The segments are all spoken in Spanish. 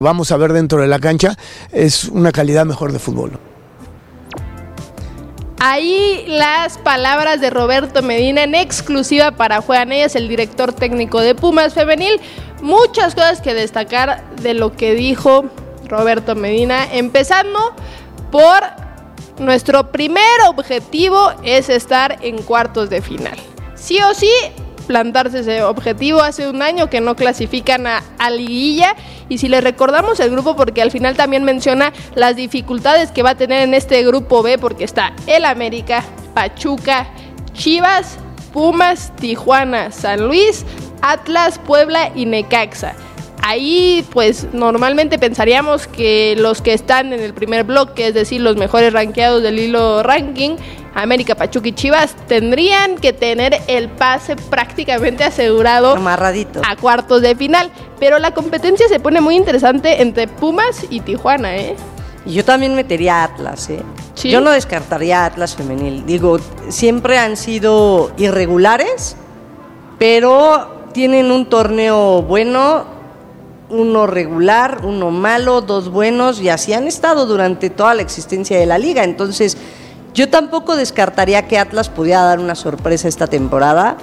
vamos a ver dentro de la cancha es una calidad mejor de fútbol. Ahí las palabras de Roberto Medina en exclusiva para Juegan Ellas, el director técnico de Pumas Femenil. Muchas cosas que destacar de lo que dijo Roberto Medina, empezando por nuestro primer objetivo es estar en cuartos de final. Sí o sí, plantarse ese objetivo. Hace un año que no clasifican a liguilla, y si les recordamos el grupo, porque al final también menciona las dificultades que va a tener en este grupo B, porque está el América, Pachuca, Chivas, Pumas, Tijuana, San Luis, Atlas, Puebla y Necaxa. Ahí pues normalmente pensaríamos que los que están en el primer bloque, es decir, los mejores rankeados del hilo ranking, América, Pachuca y Chivas, tendrían que tener el pase prácticamente asegurado, amarradito, a cuartos de final. Pero la competencia se pone muy interesante entre Pumas y Tijuana, ¿eh? Y yo también metería a Atlas, ¿eh? ¿Sí? Yo no descartaría a Atlas femenil. Digo, siempre han sido irregulares, pero tienen un torneo bueno, uno regular, uno malo, dos buenos, y así han estado durante toda la existencia de la liga. Entonces, yo tampoco descartaría que Atlas pudiera dar una sorpresa esta temporada,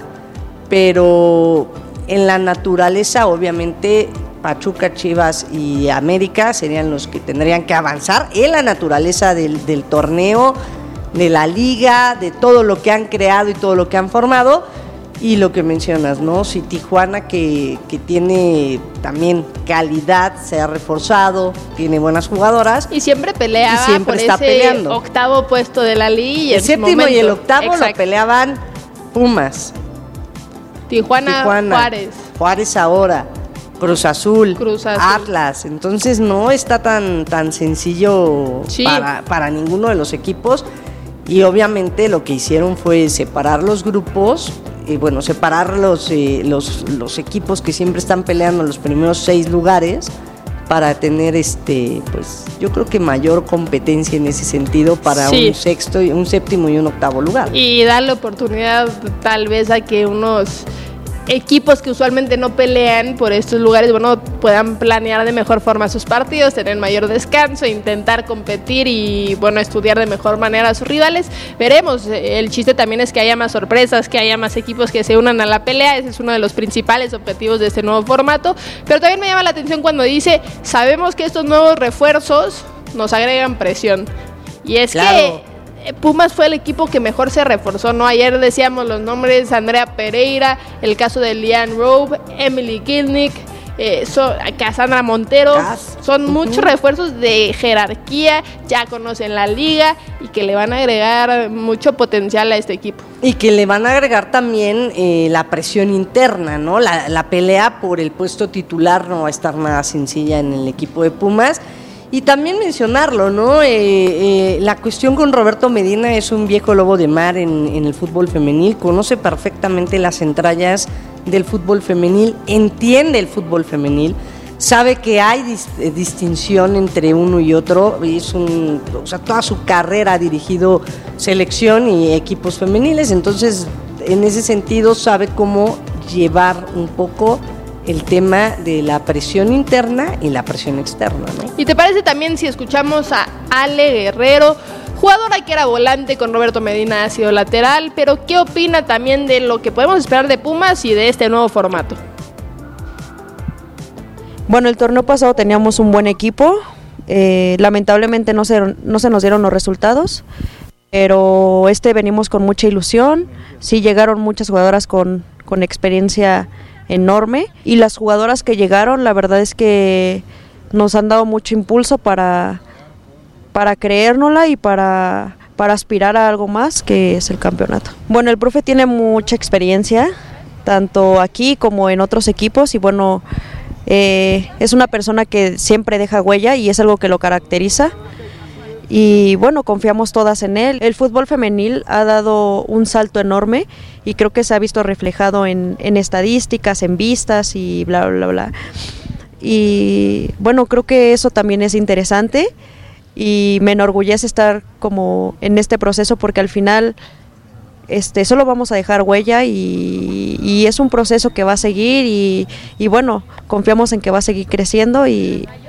pero en la naturaleza, obviamente, Pachuca, Chivas y América serían los que tendrían que avanzar en la naturaleza del torneo, de la liga, de todo lo que han creado y todo lo que han formado. Y lo que mencionas, ¿no? Si Tijuana, que tiene también calidad, se ha reforzado, tiene buenas jugadoras. Y siempre peleaba siempre por está ese peleando. octavo puesto de la liga. El séptimo y el octavo. Exacto. Lo peleaban Pumas, Tijuana, Juárez ahora, Cruz Azul, Azul, Atlas. Entonces no está tan sencillo, sí, para ninguno de los equipos. Y obviamente lo que hicieron fue separar los grupos, separar los equipos que siempre están peleando en los primeros 6 lugares para tener pues yo creo que mayor competencia en ese sentido para sí, un séptimo y un octavo lugar. Y darle oportunidad tal vez a que unos equipos que usualmente no pelean por estos lugares, puedan planear de mejor forma sus partidos, tener mayor descanso, intentar competir y, estudiar de mejor manera a sus rivales. Veremos, el chiste también es que haya más sorpresas, que haya más equipos que se unan a la pelea. Ese es uno de los principales objetivos de este nuevo formato, pero también me llama la atención cuando dice, sabemos que estos nuevos refuerzos nos agregan presión, y es claro, que Pumas fue el equipo que mejor se reforzó, ¿no? Ayer decíamos los nombres: Andrea Pereira, el caso de Liane Rowe, Emily Kilnick, Cassandra Montero. Son muchos refuerzos de jerarquía, ya conocen la liga y que le van a agregar mucho potencial a este equipo. Y que le van a agregar también la presión interna, ¿no? La pelea por el puesto titular no va a estar nada sencilla en el equipo de Pumas. Y también mencionarlo, ¿no? La cuestión con Roberto Medina es un viejo lobo de mar en el fútbol femenil, conoce perfectamente las entrañas del fútbol femenil, entiende el fútbol femenil, sabe que hay distinción entre uno y otro, toda su carrera ha dirigido selección y equipos femeniles, entonces en ese sentido sabe cómo llevar un poco el tema de la presión interna y la presión externa, ¿no? ¿Y te parece también si escuchamos a Ale Guerrero, jugadora que era volante con Roberto Medina, ha sido lateral, pero qué opina también de lo que podemos esperar de Pumas y de este nuevo formato? Bueno, el torneo pasado teníamos un buen equipo, lamentablemente no se nos dieron los resultados, pero venimos con mucha ilusión. Sí llegaron muchas jugadoras con experiencia enorme, y las jugadoras que llegaron, la verdad es que nos han dado mucho impulso para creérnosla y para aspirar a algo más, que es el campeonato. Bueno, el profe tiene mucha experiencia, tanto aquí como en otros equipos, y es una persona que siempre deja huella y es algo que lo caracteriza. Y confiamos todas en él. El fútbol femenil ha dado un salto enorme y creo que se ha visto reflejado en estadísticas, en vistas y bla, bla, bla. Y creo que eso también es interesante y me enorgullece estar como en este proceso, porque al final solo vamos a dejar huella y es un proceso que va a seguir y confiamos en que va a seguir creciendo y